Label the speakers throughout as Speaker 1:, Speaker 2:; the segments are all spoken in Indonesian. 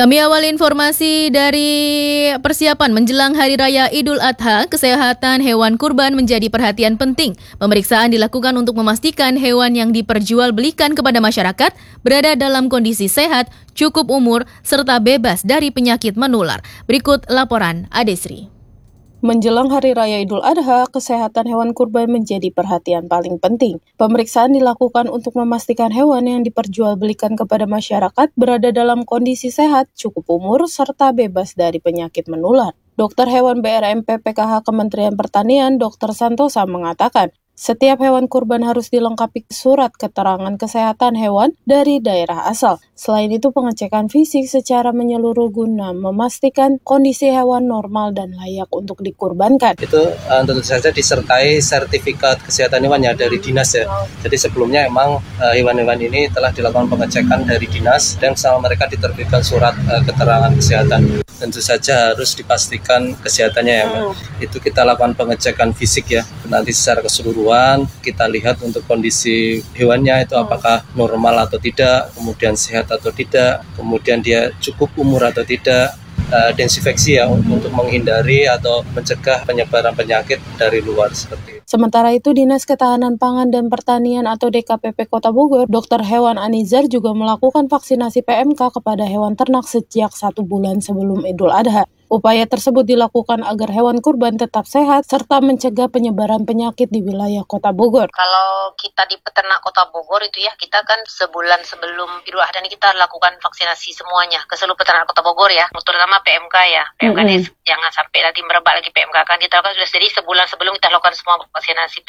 Speaker 1: Kami awali informasi dari persiapan menjelang Hari Raya Idul Adha. Kesehatan hewan kurban menjadi perhatian penting. Pemeriksaan dilakukan untuk memastikan hewan yang diperjualbelikan kepada masyarakat berada dalam kondisi sehat, cukup umur, serta bebas dari penyakit menular. Berikut laporan Adesri.
Speaker 2: Menjelang Hari Raya Idul Adha, kesehatan hewan kurban menjadi perhatian paling penting. Pemeriksaan dilakukan untuk memastikan hewan yang diperjualbelikan kepada masyarakat berada dalam kondisi sehat, cukup umur, serta bebas dari penyakit menular. Dokter Hewan BRMP PKH Kementerian Pertanian, Dr. Santosa mengatakan, setiap hewan kurban harus dilengkapi surat keterangan kesehatan hewan dari daerah asal. Selain itu, pengecekan fisik secara menyeluruh guna memastikan kondisi hewan normal dan layak untuk dikurbankan.
Speaker 3: Itu tentu saja disertai sertifikat kesehatan hewan ya dari dinas ya. Jadi sebelumnya emang hewan-hewan ini telah dilakukan pengecekan dari dinas dan sama mereka diterbitkan surat keterangan kesehatan. Tentu saja harus dipastikan kesehatannya ya. Itu kita lakukan pengecekan fisik ya. Nanti secara keseluruhan kita lihat untuk kondisi hewannya itu apakah normal atau tidak, kemudian sehat atau tidak, kemudian dia cukup umur atau tidak, desinfeksi ya untuk menghindari atau mencegah penyebaran penyakit dari luar seperti itu.
Speaker 2: Sementara itu, Dinas Ketahanan Pangan dan Pertanian atau DKPP Kota Bogor, Dr. Hewan Anizar juga melakukan vaksinasi PMK kepada hewan ternak sejak 1 bulan sebelum Idul Adha. Upaya tersebut dilakukan agar hewan kurban tetap sehat serta mencegah penyebaran penyakit di wilayah Kota Bogor.
Speaker 4: Kalau kita di peternak Kota Bogor itu ya, kita kan sebulan sebelum Idul Adha ini kita lakukan vaksinasi semuanya ke seluruh peternak Kota Bogor ya, terutama PMK ya. PMK ini jangan sampai nanti merebak lagi PMK, kan kita lakukan sudah, jadi sebulan sebelum kita lakukan semua vaksinasi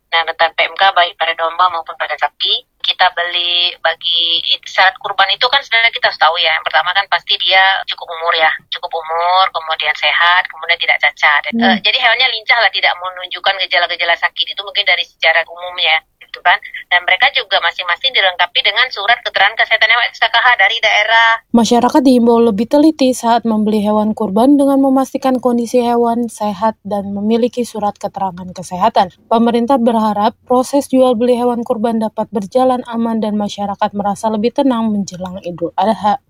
Speaker 4: PMK baik pada domba maupun pada sapi. Kita beli bagi syarat kurban itu kan sebenarnya kita harus tahu ya. Yang pertama kan pasti dia cukup umur ya, kemudian sehat, kemudian tidak cacat. Jadi hewannya lincah lah, tidak menunjukkan gejala-gejala sakit. Itu mungkin dari secara umumnya gitu kan. Dan mereka juga masing-masing dilengkapi dengan surat keterangan kesehatan hewan SKKH dari daerah.
Speaker 2: Masyarakat diimbau lebih teliti saat membeli hewan kurban dengan memastikan kondisi hewan sehat dan memiliki surat keterangan kesehatan. Pemerintah berharap proses jual beli hewan kurban dapat berjalan aman dan masyarakat merasa lebih tenang menjelang Idul Adha.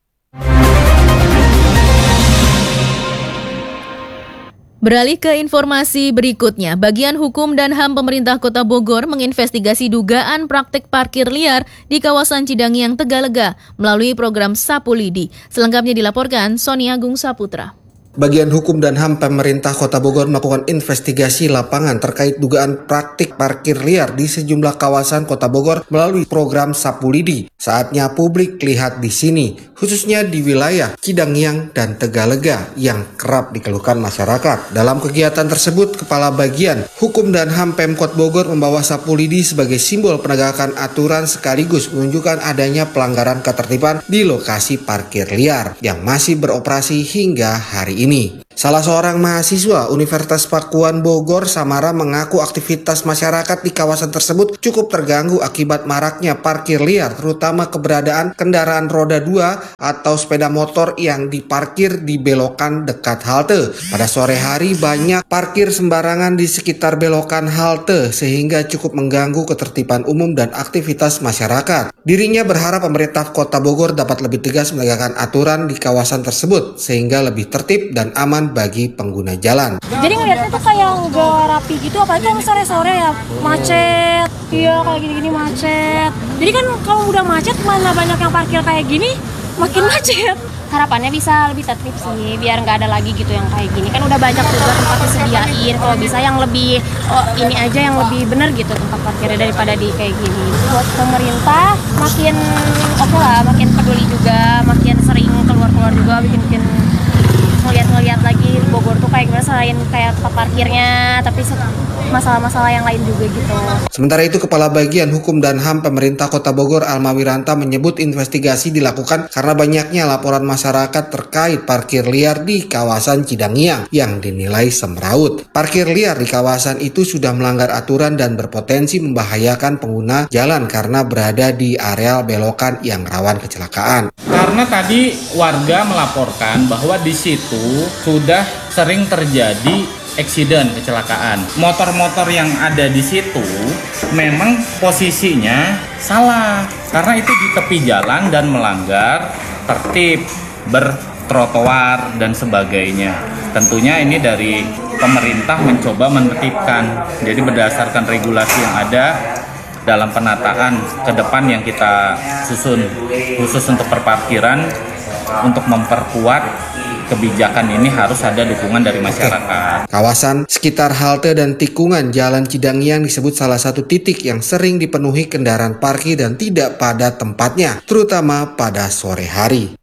Speaker 1: Beralih ke informasi berikutnya, Bagian Hukum dan HAM Pemerintah Kota Bogor menginvestigasi dugaan praktik parkir liar di kawasan Cidangiang, Tegalega melalui program Sapu Lidi. Selengkapnya dilaporkan Sony Agung Saputra.
Speaker 5: Bagian Hukum dan HAM Pemerintah Kota Bogor melakukan investigasi lapangan terkait dugaan praktik parkir liar di sejumlah kawasan Kota Bogor melalui program Sapu Lidi. Saatnya publik lihat di sini, khususnya di wilayah Cidangiang dan Tegalega yang kerap dikeluhkan masyarakat. Dalam kegiatan tersebut, Kepala Bagian Hukum dan HAM Pemkot Bogor membawa Sapu Lidi sebagai simbol penegakan aturan sekaligus menunjukkan adanya pelanggaran ketertiban di lokasi parkir liar yang masih beroperasi hingga hari ini. Salah seorang mahasiswa Universitas Pakuan Bogor, Samara, mengaku aktivitas masyarakat di kawasan tersebut cukup terganggu akibat maraknya parkir liar, terutama keberadaan kendaraan roda 2 atau sepeda motor yang diparkir di belokan dekat halte. Pada sore hari banyak parkir sembarangan di sekitar belokan halte sehingga cukup mengganggu ketertiban umum dan aktivitas masyarakat. Dirinya berharap pemerintah Kota Bogor dapat lebih tegas menegakkan aturan di kawasan tersebut sehingga lebih tertib dan aman bagi pengguna jalan.
Speaker 6: Jadi ngeliatnya tuh kayak nggak rapi gitu, apalagi kalau sore-sore ya macet. Iya, kayak gini-gini macet. Jadi kan kalau udah macet, mana banyak yang parkir kayak gini, makin macet. Harapannya bisa lebih tertib sih, biar nggak ada lagi gitu yang kayak gini. Kan udah banyak juga tempat disediain, kalau bisa yang lebih, ini aja yang lebih bener gitu tempat parkirnya daripada di kayak gini. Buat pemerintah makin oke lah, makin peduli juga, makin sering keluar-keluar juga, bikin ngeliat lagi Bogor tuh kayak gimana selain kayak tempat parkirnya, tapi masalah-masalah yang lain juga gitu.
Speaker 5: Sementara itu, Kepala Bagian Hukum dan HAM Pemerintah Kota Bogor, Alma Wiranta, menyebut investigasi dilakukan karena banyaknya laporan masyarakat terkait parkir liar di kawasan Cidangiang yang dinilai semraut. Parkir liar di kawasan itu sudah melanggar aturan dan berpotensi membahayakan pengguna jalan karena berada di area belokan yang rawan kecelakaan.
Speaker 7: Karena tadi warga melaporkan bahwa di situ sudah sering terjadi eksiden, kecelakaan. Motor-motor yang ada di situ memang posisinya salah karena itu di tepi jalan dan melanggar tertib. bertrotoar dan sebagainya. Tentunya ini dari pemerintah mencoba menertibkan. Jadi berdasarkan regulasi yang ada dalam penataan ke depan yang kita susun khusus untuk perparkiran, untuk memperkuat kebijakan ini harus ada dukungan dari masyarakat.
Speaker 5: Kawasan sekitar halte dan tikungan Jalan Cidangiang disebut salah satu titik yang sering dipenuhi kendaraan parkir dan tidak pada tempatnya, terutama pada sore hari.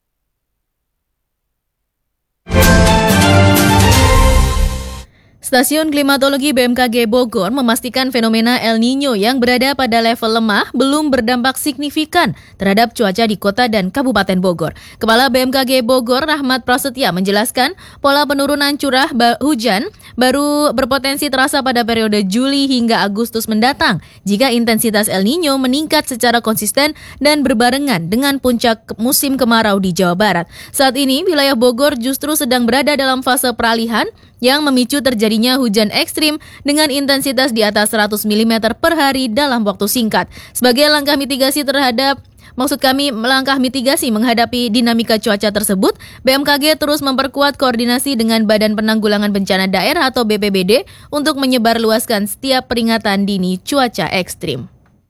Speaker 1: Stasiun Klimatologi BMKG Bogor memastikan fenomena El Nino yang berada pada level lemah belum berdampak signifikan terhadap cuaca di kota dan Kabupaten Bogor. Kepala BMKG Bogor, Rahmat Prasetya, menjelaskan pola penurunan curah hujan baru berpotensi terasa pada periode Juli hingga Agustus mendatang jika intensitas El Nino meningkat secara konsisten dan berbarengan dengan puncak musim kemarau di Jawa Barat. Saat ini, wilayah Bogor justru sedang berada dalam fase peralihan yang memicu terjadinya hujan ekstrim dengan intensitas di atas 100 mm per hari dalam waktu singkat. Sebagai langkah mitigasi menghadapi dinamika cuaca tersebut, BMKG terus memperkuat koordinasi dengan Badan Penanggulangan Bencana Daerah atau BPBD untuk menyebarluaskan setiap peringatan dini cuaca ekstrim.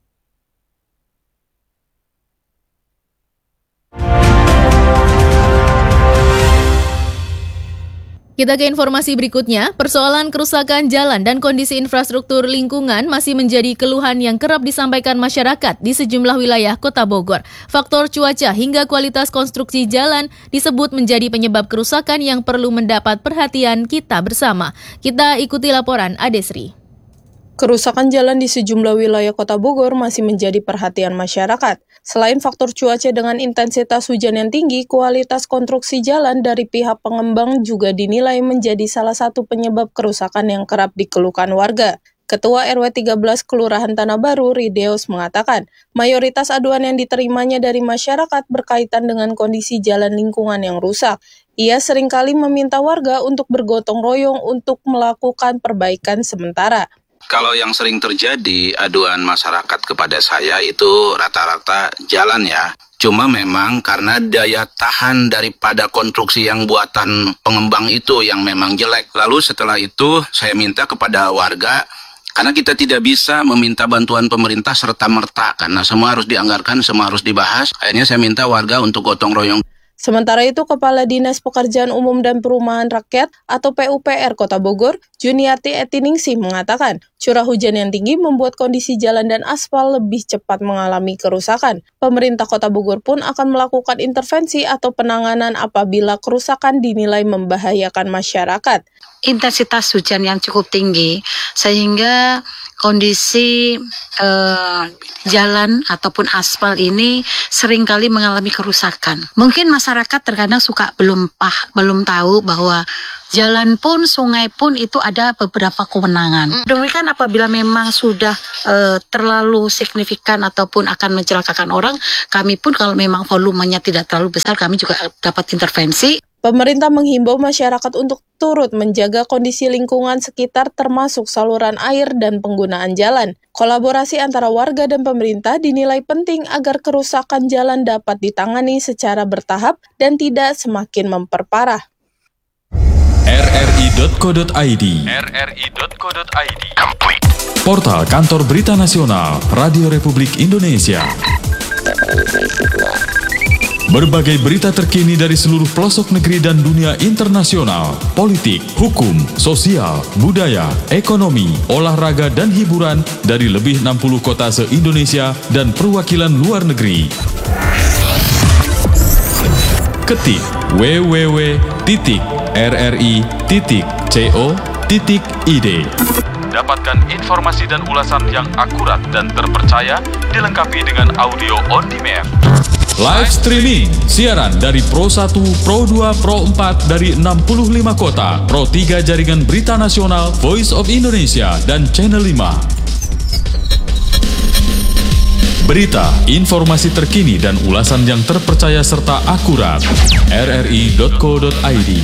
Speaker 1: Kita ke informasi berikutnya. Persoalan kerusakan jalan dan kondisi infrastruktur lingkungan masih menjadi keluhan yang kerap disampaikan masyarakat di sejumlah wilayah Kota Bogor. Faktor cuaca hingga kualitas konstruksi jalan disebut menjadi penyebab kerusakan yang perlu mendapat perhatian kita bersama. Kita ikuti laporan Adesri.
Speaker 2: Kerusakan jalan di sejumlah wilayah Kota Bogor masih menjadi perhatian masyarakat. Selain faktor cuaca dengan intensitas hujan yang tinggi, kualitas konstruksi jalan dari pihak pengembang juga dinilai menjadi salah satu penyebab kerusakan yang kerap dikeluhkan warga. Ketua RW 13 Kelurahan Tanah Baru, Rideos, mengatakan, mayoritas aduan yang diterimanya dari masyarakat berkaitan dengan kondisi jalan lingkungan yang rusak. Ia seringkali meminta warga untuk bergotong royong untuk melakukan perbaikan sementara.
Speaker 8: Kalau yang sering terjadi aduan masyarakat kepada saya itu rata-rata jalan ya. Cuma memang karena daya tahan daripada konstruksi yang buatan pengembang itu yang memang jelek. Lalu setelah itu saya minta kepada warga, karena kita tidak bisa meminta bantuan pemerintah serta-merta, karena semua harus dianggarkan, semua harus dibahas. Akhirnya saya minta warga untuk gotong royong.
Speaker 2: Sementara itu, Kepala Dinas Pekerjaan Umum dan Perumahan Rakyat atau PUPR Kota Bogor, Juniarti Etiningsih, mengatakan curah hujan yang tinggi membuat kondisi jalan dan aspal lebih cepat mengalami kerusakan. Pemerintah Kota Bogor pun akan melakukan intervensi atau penanganan apabila kerusakan dinilai membahayakan masyarakat.
Speaker 9: Intensitas hujan yang cukup tinggi sehingga kondisi jalan ataupun aspal ini seringkali mengalami kerusakan. Mungkin masyarakat terkadang suka belum tahu bahwa jalan pun, sungai pun itu ada beberapa kewenangan. Demikian apabila memang sudah terlalu signifikan ataupun akan mencelakakan orang, kami pun kalau memang volumenya tidak terlalu besar, kami juga dapat intervensi.
Speaker 2: Pemerintah menghimbau masyarakat untuk turut menjaga kondisi lingkungan sekitar termasuk saluran air dan penggunaan jalan. Kolaborasi antara warga dan pemerintah dinilai penting agar kerusakan jalan dapat ditangani secara bertahap dan tidak semakin memperparah.
Speaker 10: rri.co.id Portal Kantor Berita Nasional Radio Republik Indonesia. Berbagai berita terkini dari seluruh pelosok negeri dan dunia internasional, politik, hukum, sosial, budaya, ekonomi, olahraga, dan hiburan dari lebih 60 kota se-Indonesia dan perwakilan luar negeri. Ketik www.rri.co.id. Dapatkan informasi dan ulasan yang akurat dan terpercaya, dilengkapi dengan audio on demand. Live streaming, siaran dari Pro 1, Pro 2, Pro 4 dari 65 kota, Pro 3 Jaringan Berita Nasional, Voice of Indonesia, dan Channel 5. Berita, informasi terkini dan ulasan yang terpercaya serta akurat. rri.co.id.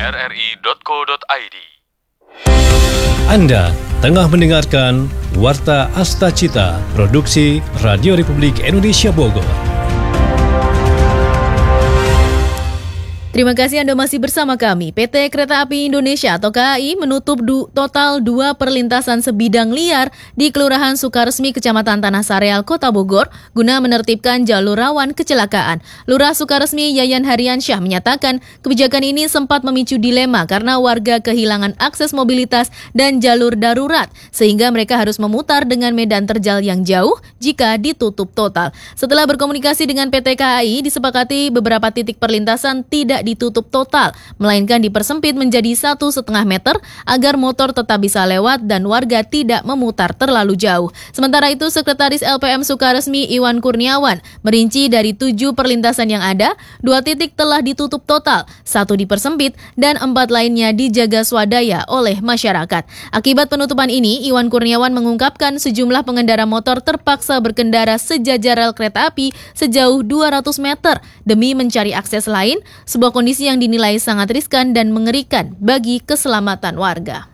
Speaker 11: Anda tengah mendengarkan Warta Asta Cita, produksi Radio Republik Indonesia Bogor.
Speaker 1: Terima kasih Anda masih bersama kami. PT Kereta Api Indonesia atau KAI menutup total 2 perlintasan sebidang liar di Kelurahan Sukaresmi, Kecamatan Tanah Sareal, Kota Bogor, guna menertibkan jalur rawan kecelakaan. Lurah Sukaresmi Yayan Hariansyah menyatakan kebijakan ini sempat memicu dilema karena warga kehilangan akses mobilitas dan jalur darurat, sehingga mereka harus memutar dengan medan terjal yang jauh jika ditutup total. Setelah berkomunikasi dengan PT KAI, disepakati beberapa titik perlintasan tidak ditutup total, melainkan dipersempit menjadi 1,5 meter agar motor tetap bisa lewat dan warga tidak memutar terlalu jauh. Sementara itu, Sekretaris LPM Sukaresmi Iwan Kurniawan merinci dari 7 perlintasan yang ada, 2 titik telah ditutup total, 1 dipersempit, dan 4 lainnya dijaga swadaya oleh masyarakat. Akibat penutupan ini, Iwan Kurniawan mengungkapkan sejumlah pengendara motor terpaksa berkendara sejajar rel kereta api sejauh 200 meter demi mencari akses lain, sebuah kondisi yang dinilai sangat riskan dan mengerikan bagi keselamatan warga.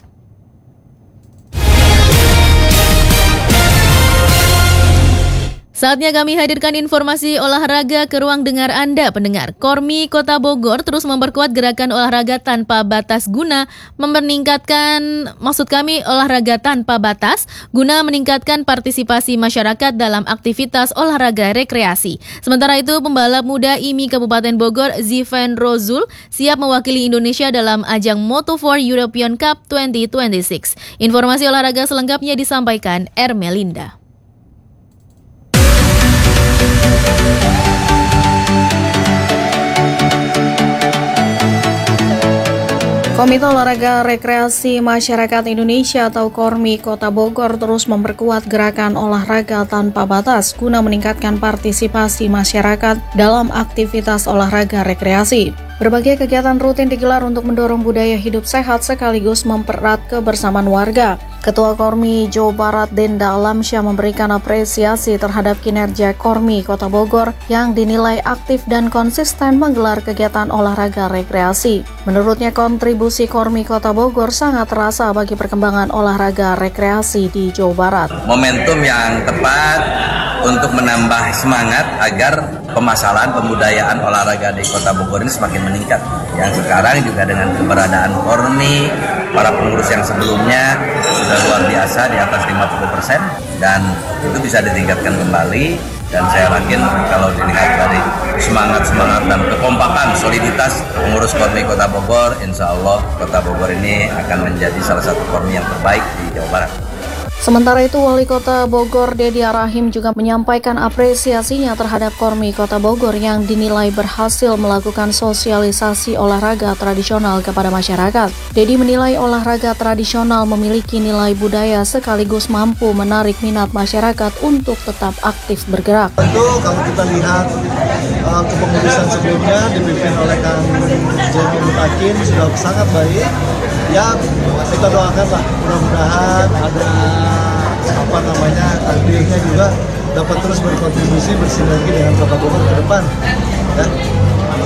Speaker 1: Saatnya kami hadirkan informasi olahraga ke ruang dengar Anda, pendengar. Kormi Kota Bogor terus memperkuat gerakan olahraga tanpa batas guna meningkatkan partisipasi masyarakat dalam aktivitas olahraga rekreasi. Sementara itu, pembalap muda IMI Kabupaten Bogor, Zivan Rozul, siap mewakili Indonesia dalam ajang Moto4 European Cup 2026. Informasi olahraga selengkapnya disampaikan Ermelinda.
Speaker 12: Komite Olahraga Rekreasi Masyarakat Indonesia atau KORMI Kota Bogor terus memperkuat gerakan olahraga tanpa batas guna meningkatkan partisipasi masyarakat dalam aktivitas olahraga rekreasi. Berbagai kegiatan rutin digelar untuk mendorong budaya hidup sehat sekaligus mempererat kebersamaan warga. Ketua KORMI Jawa Barat Denda Alamsyah memberikan apresiasi terhadap kinerja KORMI Kota Bogor yang dinilai aktif dan konsisten menggelar kegiatan olahraga rekreasi. Menurutnya, kontribusi KORMI Kota Bogor sangat terasa bagi perkembangan olahraga rekreasi di Jawa Barat.
Speaker 13: Momentum yang tepat untuk menambah semangat agar pemasaran pembudayaan olahraga di Kota Bogor ini semakin meningkat. Yang sekarang juga dengan keberadaan KORMI, para pengurus yang sebelumnya sudah luar biasa di atas 50% dan itu bisa ditingkatkan kembali. Dan saya yakin kalau dilihat dari semangat dan kekompakan, soliditas pengurus KORMI Kota Bogor, insya Allah Kota Bogor ini akan menjadi salah satu KORMI yang terbaik di Jawa Barat.
Speaker 12: Sementara itu, Wali Kota Bogor Dedi Rahim juga menyampaikan apresiasinya terhadap KORMI Kota Bogor yang dinilai berhasil melakukan sosialisasi olahraga tradisional kepada masyarakat. Dedi menilai olahraga tradisional memiliki nilai budaya sekaligus mampu menarik minat masyarakat untuk tetap aktif bergerak.
Speaker 14: Tentu kalau kita lihat kepengurusan sebelumnya dipimpin oleh Kang Jemi Mutakin sudah sangat baik. Ya, kita doakanlah mudah-mudahan ada takdirnya juga dapat terus berkontribusi bersinergi dengan Kota Bogor ke depan. Ya.